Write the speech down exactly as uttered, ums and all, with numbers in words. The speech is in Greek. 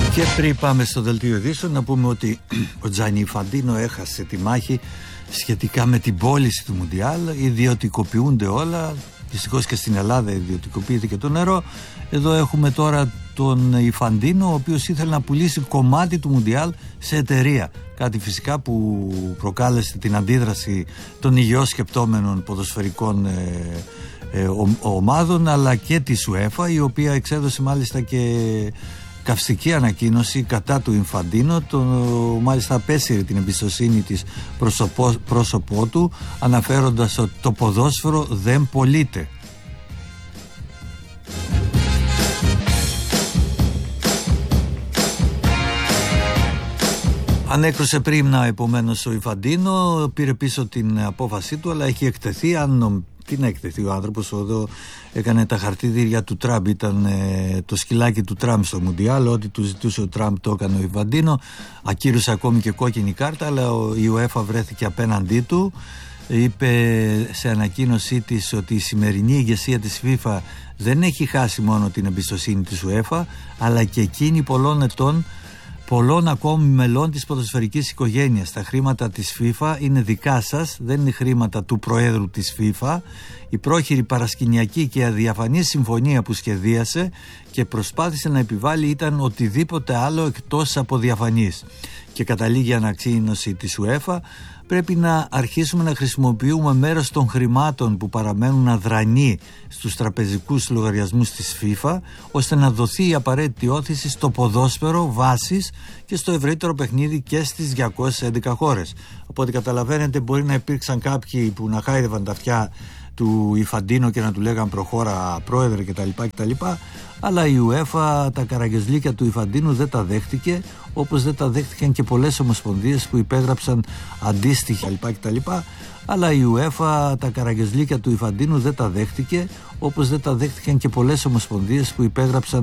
Και πριν πάμε στο δελτίο ειδήσεων, να πούμε ότι ο Τζάνι Ινφαντίνο έχασε τη μάχη σχετικά με την πώληση του Μουντιάλ. Ιδιωτικοποιούνται όλα. Δυστυχώς και στην Ελλάδα ιδιωτικοποιήθηκε το νερό. Εδώ έχουμε τώρα τον Ινφαντίνο, ο οποίος ήθελε να πουλήσει κομμάτι του Μουντιάλ σε εταιρεία. Κάτι φυσικά που προκάλεσε την αντίδραση των υγιώς σκεπτόμενων ποδοσφαιρικών ε, ε, ομάδων, αλλά και της UEFA, η οποία εξέδωσε μάλιστα και καυστική ανακοίνωση κατά του Ινφαντίνο. Το, μάλιστα απέσυρε την εμπιστοσύνη της πρόσωπό, πρόσωπό του, αναφέροντας ότι το ποδόσφαιρο δεν πωλείται. Ανέκρουσε πρίμνα επομένως ο Ινφαντίνο, πήρε πίσω την απόφασή του, αλλά έχει εκτεθεί. Αν τι να εκτεθεί ο άνθρωπος, εδώ έκανε τα χαρτίδια του Τραμπ, ήταν ε, το σκυλάκι του Τραμπ στο Μουντιάλ. Ό,τι του ζητούσε ο Τραμπ το έκανε ο Ινφαντίνο. Ακύρωσε ακόμη και κόκκινη κάρτα, αλλά η UEFA βρέθηκε απέναντί του. Είπε σε ανακοίνωσή της ότι η σημερινή ηγεσία της FIFA δεν έχει χάσει μόνο την εμπιστοσύνη της UEFA, αλλά και εκείνη πολλών ετών, πολλών ακόμη μελών της ποδοσφαιρικής οικογένειας. Τα χρήματα της FIFA είναι δικά σας, δεν είναι χρήματα του Προέδρου της FIFA. Η πρόχειρη παρασκηνιακή και αδιαφανή συμφωνία που σχεδίασε και προσπάθησε να επιβάλλει ήταν οτιδήποτε άλλο εκτός από διαφανής. Και καταλήγει η ανακοίνωση της UEFA: πρέπει να αρχίσουμε να χρησιμοποιούμε μέρος των χρημάτων που παραμένουν αδρανή στους τραπεζικούς λογαριασμούς της FIFA, ώστε να δοθεί η απαραίτητη όθηση στο ποδόσφαιρο βάσης και στο ευρύτερο παιχνίδι και στις διακόσιες έντεκα χώρες. Οπότε καταλαβαίνετε, μπορεί να υπήρξαν κάποιοι που να χάιδευαν τα αυτιά του Ινφαντίνο και να του λέγαν προχώρα πρόεδρε κτλ, κτλ. Αλλά η UEFA τα καραγκιόζλικια του Ινφαντίνου δεν τα δέχτηκε, όπως δεν τα δέχτηκαν και πολλές ομοσπονδίες που υπέγραψαν αντίστοιχα κτλ. Αλλά η UEFA τα καραγκιόζλικια του Ινφαντίνου δεν τα δέχτηκε, όπως δεν τα δέχτηκαν και πολλές ομοσπονδίες που υπέγραψαν